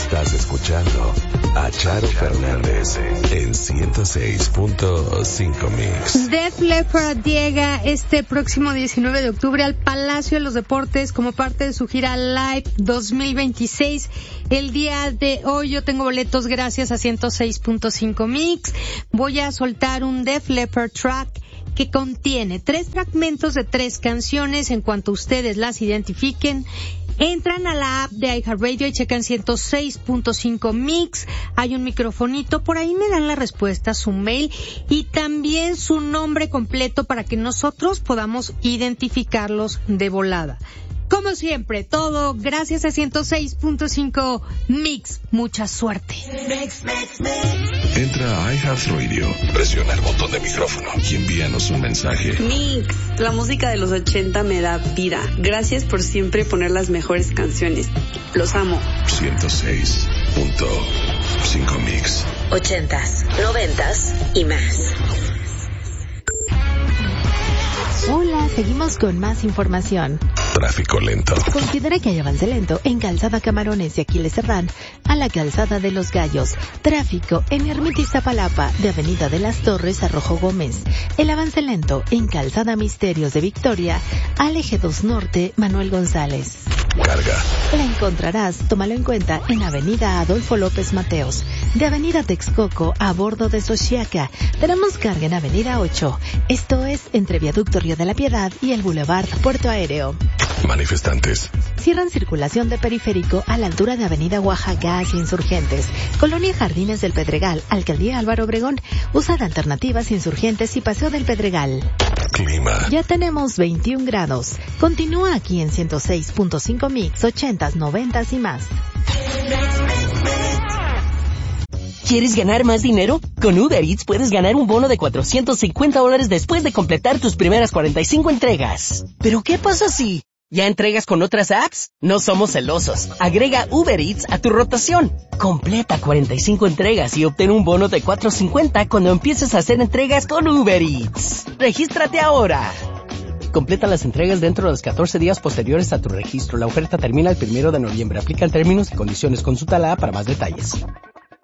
Estás escuchando a Charo Fernández en 106.5 Mix. Def Leppard llega este próximo 19 de octubre al Palacio de los Deportes como parte de su gira Live 2026. El día de hoy yo tengo boletos gracias a 106.5 Mix. Voy a soltar un Def Leppard track que contiene 3 fragmentos de 3 canciones. En cuanto ustedes las identifiquen, entran a la app de iHeartRadio y checan 106.5 Mix. Hay un microfonito, por ahí me dan la respuesta, su mail y también su nombre completo para que nosotros podamos identificarlos de volada. Como siempre, todo gracias a 106.5 Mix. Mucha suerte. Entra a iHeartRadio, presiona el botón de micrófono y envíanos un mensaje. Mix, la música de los 80 me da vida. Gracias por siempre poner las mejores canciones. Los amo. 106.5 Mix. 80s, 90s y más. Hola, seguimos con más información. Tráfico lento. Considera que hay avance lento en Calzada Camarones y Aquiles Cerdán a la Calzada de los Gallos. Tráfico en Ermita Iztapalapa de Avenida de las Torres a Rojo Gómez. El avance lento en Calzada Misterios de Victoria al Eje 2 Norte Manuel González. Carga. La encontrarás, tómalo en cuenta, en Avenida Adolfo López Mateos, de Avenida Texcoco a bordo de Xochiaca. Tenemos carga en Avenida 8, esto es entre Viaducto Río de la Piedad y el Boulevard Puerto Aéreo. Manifestantes. Cierran circulación de periférico a la altura de Avenida Oaxaca hacia Insurgentes. Colonia Jardines del Pedregal, Alcaldía Álvaro Obregón. Usan alternativas Insurgentes y Paseo del Pedregal. Clima. Ya tenemos 21 grados. Continúa aquí en 106.5 Mix, 80s, 90s y más. ¿Quieres ganar más dinero? Con Uber Eats puedes ganar un bono de $450 después de completar tus primeras 45 entregas. ¿Pero qué pasa si ya entregas con otras apps? No somos celosos. Agrega Uber Eats a tu rotación. Completa 45 entregas y obtén un bono de $450 cuando empieces a hacer entregas con Uber Eats. ¡Regístrate ahora! Completa las entregas dentro de los 14 días posteriores a tu registro. La oferta termina el 1 de noviembre. Aplican términos y condiciones. Consulta la app para más detalles.